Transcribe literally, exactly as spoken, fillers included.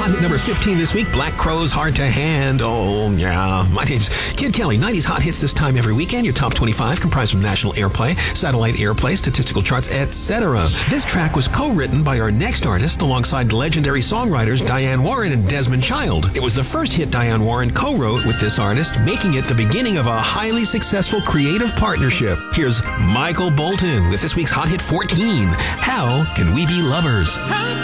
Hot hit number fifteen this week, Black Crowes, Hard to Handle. Yeah, my name's Kid Kelly. nineties hot hits this time every weekend. Your top twenty-five comprised of national airplay, satellite airplay, statistical charts, et cetera. This track was co-written by our next artist alongside legendary songwriters Diane Warren and Desmond Child. It was the first hit Diane Warren co-wrote with this artist, making it the beginning of a highly successful creative partnership. Here's Michael Bolton with this week's hot hit fourteen, How Can We Be Lovers?